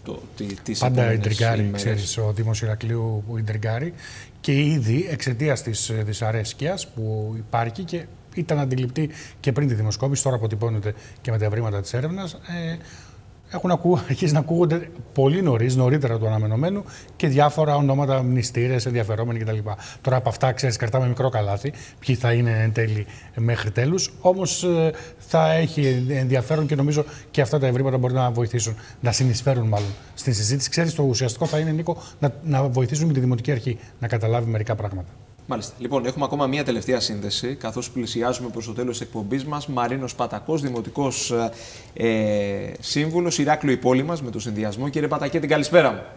τις πάντα επόμενες ιντριγκάρει, ξέρεις, ο Δήμος Ηρακλείου που ιντριγκάρει και ήδη εξαιτίας της δυσαρέσκειας που υπάρχει και ήταν αντιληπτή και πριν τη δημοσκόπηση, τώρα αποτυπώνεται και με τα ευρήματα της έρευνας, έχουν αρχίσει να ακούγονται πολύ νωρίτερα του αναμενωμένου και διάφορα ονόματα, μνηστήρες, ενδιαφερόμενοι κτλ. Τώρα από αυτά, ξέρεις, κρατάμε μικρό καλάθι, ποιοι θα είναι εν τέλει μέχρι τέλους. Όμως θα έχει ενδιαφέρον και νομίζω και αυτά τα ευρήματα μπορεί να βοηθήσουν, να συνεισφέρουν μάλλον στην συζήτηση. Ξέρεις, το ουσιαστικό θα είναι, Νίκο, να βοηθήσουν και τη Δημοτική Αρχή να καταλάβει μερικά πράγματα. Μάλιστα. Λοιπόν, έχουμε ακόμα μία τελευταία σύνδεση, καθώς πλησιάζουμε προς το τέλος της εκπομπής μας. Μαρίνος Πατακός, Δημοτικός Σύμβουλος, Ηράκλειο η πόλη μας, με το συνδυασμό. Κύριε Πατακέ, την καλησπέρα μου.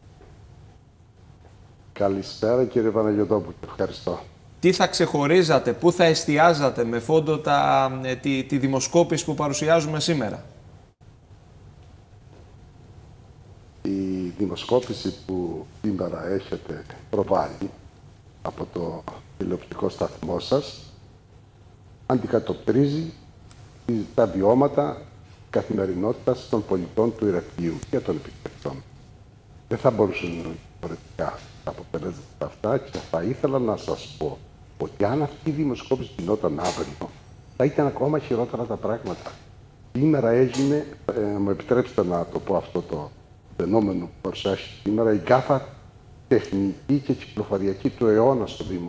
Καλησπέρα, κύριε Παναγιωτόπουλο. Ευχαριστώ. Τι θα ξεχωρίζατε, πού θα εστιάζατε με φόντο τη δημοσκόπηση που παρουσιάζουμε σήμερα? Η δημοσκόπηση που σήμερα έχετε προβάλει από το τηλεοπτικό σταθμό σας αντικατοπτρίζει τα βιώματα καθημερινότητας των πολιτών του Ηρακλείου και των επισκεπτών. Δεν θα μπορούσαν να είναι διαφορετικά τα αποτελέσματα αυτά και θα ήθελα να σας πω ότι αν αυτή η δημοσκόπηση γινόταν αύριο θα ήταν ακόμα χειρότερα τα πράγματα. Σήμερα έγινε, μου επιτρέψτε να το πω αυτό το φαινόμενο που παρουσιάζει σήμερα, η γκάφα τεχνική και κυκλοφοριακή του αιώνα στο Δήμο.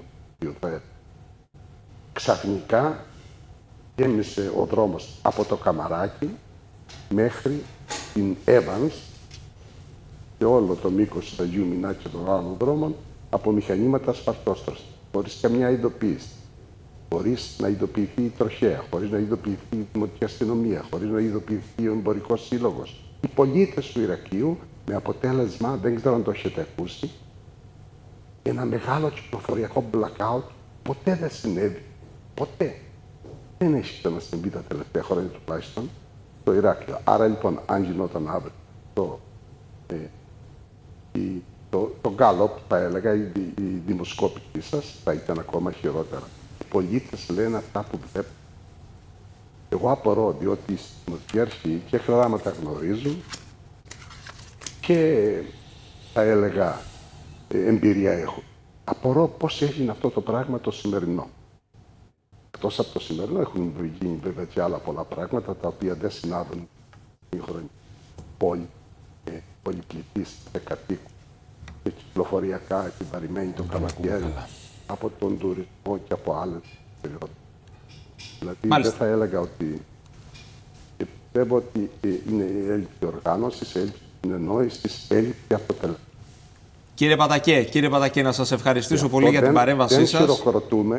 Ξαφνικά γέμισε ο δρόμος από το Καμαράκι μέχρι την Evans και όλο το μήκος του Αγίου Μινά και των άλλων δρόμων από μηχανήματα ασφαλτόστρωσης, χωρίς καμιά ειδοποίηση. Χωρίς να ειδοποιηθεί η τροχέα, χωρίς να ειδοποιηθεί η Δημοτική Αστυνομία, χωρίς να ειδοποιηθεί ο Εμπορικός Σύλλογος. Οι πολίτες του Ηρακλείου, με αποτέλεσμα, δεν ξέρω αν το έχετε ακούσει, ένα μεγάλο κυκλοφοριακό blackout ποτέ δεν συνέβη. Ποτέ. Δεν έχει ξανασυμβεί τα τελευταία χρόνια τουλάχιστον στο Ηράκλειο. Άρα λοιπόν, αν γινόταν αύριο το γκάλοπ, θα έλεγα, η δημοσκόπηση σας θα ήταν ακόμα χειρότερα. Οι πολίτες λένε αυτά που βλέπουν. Εγώ απορώ, διότι στη Δημοτική Αρχή και γράμματα γνωρίζουν και θα έλεγα εμπειρία έχω. Απορώ πώς έγινε αυτό το πράγμα το σημερινό. Εκτός από το σημερινό έχουν γίνει βέβαια και άλλα πολλά πράγματα τα οποία δεν συνάδουν στην χρονική πόλη, πολυπληθής και κατοίκου και κυκλοφοριακά επιβαρημένη το καλοκαίρι από τον τουρισμό και από άλλες περιόδους. Δηλαδή δεν θα έλεγα ότι πιστεύω ότι είναι έλλειψη οργάνωσης, έλλειψη συνεννόησης, έλλειψη αποτελέσματος. Κύριε Πατακέ, να σας ευχαριστήσω πολύ για την παρέμβασή σας. Δεν χειροκροτούμε.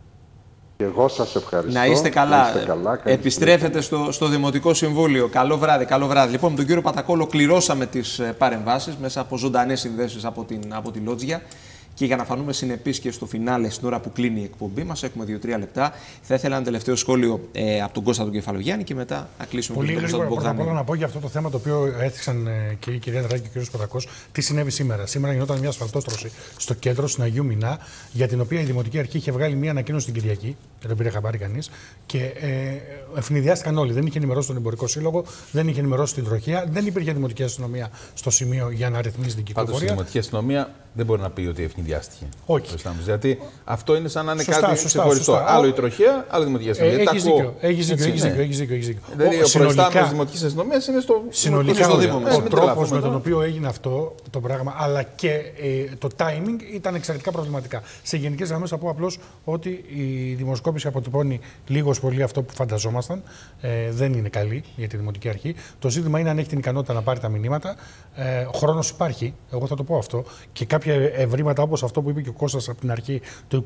Και εγώ σας ευχαριστώ. Να είστε καλά. Επιστρέφετε στο Δημοτικό Συμβούλιο. Καλό βράδυ, καλό βράδυ. Λοιπόν, με τον κύριο Πατακό ολοκληρώσαμε τις παρεμβάσεις μέσα από ζωντανές συνδέσεις από τη Λότζια. Και για να φανούμε συνεπείς και στο φινάλε, στην ώρα που κλείνει η εκπομπή μας, έχουμε 2-3 λεπτά. Θα ήθελα ένα τελευταίο σχόλιο από τον Κώστα τον Κεφαλογιάννη και μετά να κλείσουμε πολύ τον Κώστα τον Μπογδάνη. Πρώτα απ' όλα να πω για αυτό το θέμα το οποίο έθιξαν και η κυρία Δράκη και ο κύριος Πατακός. Τι συνέβη σήμερα? Σήμερα γινόταν μια ασφαλτόστρωση στο κέντρο, στην Αγίου Μινά, για την οποία η Δημοτική Αρχή είχε βγάλει μια ανακοίνωση την Κυριακή. Δεν τον πήρε χαμπάρι κανείς. Και ευνηδιάστηκαν όλοι. Δεν είχε ενημερώσει τον Εμπορικό Σύλλογο, δεν είχε ενημερώσει την τροχέα, δεν υπήρχε Δημοτική Αστυνομία στο σημείο για να ρυθμίσει την κυκλοφορία. Πάντως η Δημοτική Αστυνομία δεν μπορεί να πει ότι ευνηδιάστηκε. Όχι. Γιατί αυτό είναι σαν να είναι κάτι ξεχωριστό. Άλλο η τροχέα, άλλο η Δημοτική Αστυνομία. Έχεις δίκιο. Δηλαδή ο προϊστάμενος της Δημοτικής Αστυνομίας είναι στο Δήμο. Ο τρόπος με τον οποίο έγινε αυτό το πράγμα, αλλά και το timing ήταν εξαιρετικά προβληματικά. Σε γενικές γραμμές θα πω απλώς ότι η δημοσκόπηση αποτυπώνει λίγος πολύ αυτό που φανταζόμασταν. Δεν είναι καλή για τη Δημοτική Αρχή. Το ζήτημα είναι αν έχει την ικανότητα να πάρει τα μηνύματα. Χρόνος υπάρχει, εγώ θα το πω αυτό. Και κάποια ευρήματα όπως αυτό που είπε και ο Κώστας από την αρχή, το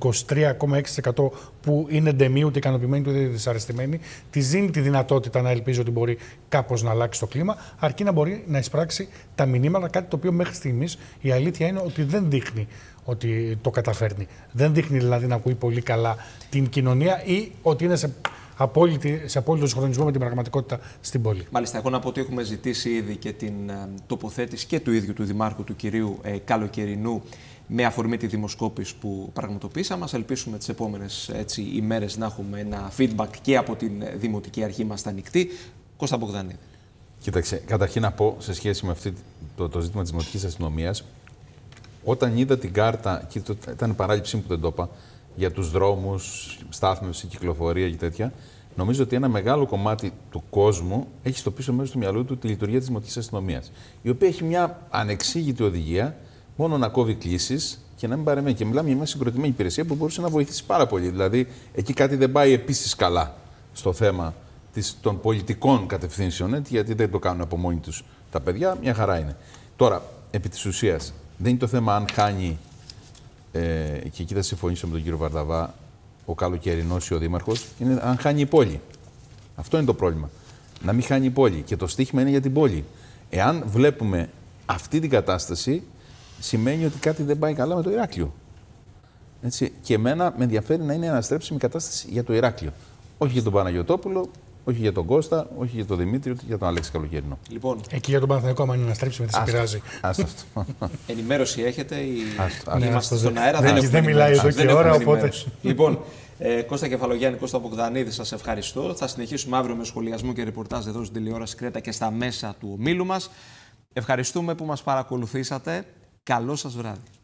23,6% που είναι ντεμίου, ικανοποιημένοι του δυσαρεστημένοι, τη δίνει τη δυνατότητα να ελπίζει ότι μπορεί κάπως να αλλάξει το κλίμα, αρκεί να μπορεί να εισπράξει τα μηνύματα, κάτι το οποίο μέχρι στιγμής η αλήθεια είναι ότι δεν δείχνει ότι το καταφέρνει. Δεν δείχνει δηλαδή να ακούει πολύ καλά την κοινωνία ή ότι είναι σε απόλυτο συγχρονισμό με την πραγματικότητα στην πόλη. Μάλιστα, εγώ να πω ότι έχουμε ζητήσει ήδη και την τοποθέτηση και του ίδιου του Δημάρχου του κυρίου Καλοκαιρινού με αφορμή τη δημοσκόπηση που πραγματοποίησαμε. Μας ελπίσουμε τις επόμενες ημέρες να έχουμε ένα feedback και από την Δημοτική Αρχή μας στα ανοιχτή. Κώστα Μπογδάνη. Κοίταξε, καταρχήν να πω σε σχέση με αυτή το ζήτημα της Δημοτικής Αστυνομίας, όταν είδα την κάρτα, και ήταν παράληψή μου που δεν το είπα, για τους δρόμους, στάθμευση, κυκλοφορία και τέτοια, νομίζω ότι ένα μεγάλο κομμάτι του κόσμου έχει στο πίσω μέρος του μυαλού του τη λειτουργία της Δημοτικής Αστυνομίας, η οποία έχει μια ανεξήγητη οδηγία, μόνο να κόβει κλήσεις και να μην παρεμβαίνει. Και μιλάμε για μια συγκροτημένη υπηρεσία που μπορούσε να βοηθήσει πάρα πολύ. Δηλαδή, εκεί κάτι δεν πάει επίσης καλά στο θέμα των πολιτικών κατευθύνσεων, γιατί δεν το κάνουν από μόνοι τους τα παιδιά, μια χαρά είναι. Τώρα, επί της ουσίας, δεν είναι το θέμα αν χάνει, και εκεί θα συμφωνήσω με τον κύριο Βαρδαβά, ο καλοκαιρινός ή ο δήμαρχος, είναι αν χάνει η πόλη. Αυτό είναι το πρόβλημα. Να μην χάνει η πόλη. Και το στίχημα είναι για την πόλη. Εάν βλέπουμε αυτή την κατάσταση, σημαίνει ότι κάτι δεν πάει καλά με το Ηράκλειο. Έτσι. Και εμένα με ενδιαφέρει να είναι αναστρέψιμη κατάσταση για το Ηράκλειο. Όχι για τον Παναγιωτόπουλο, όχι για τον Κώστα, όχι για τον Δημήτρη, ούτε για τον Αλέξη Καλοκαιρινό. Λοιπόν, εκεί για τον Παναθηναϊκό, αν είναι αναστρέψιμη, δεν σε πειράζει. Ενημέρωση έχετε ή είμαστε στον αέρα? Δεν μιλάει εδώ και ώρα, οπότε. Λοιπόν, Κώστα Κεφαλογιάννη, Κώστα Μπογδανίδη, σας ευχαριστώ. Θα συνεχίσουμε αύριο με σχολιασμό και ρεπορτάζ εδώ στην τηλεόραση Κρέτα και στα μέσα του ομίλου μας. Ευχαριστούμε που μας παρακολουθήσατε. Καλό σας βράδυ.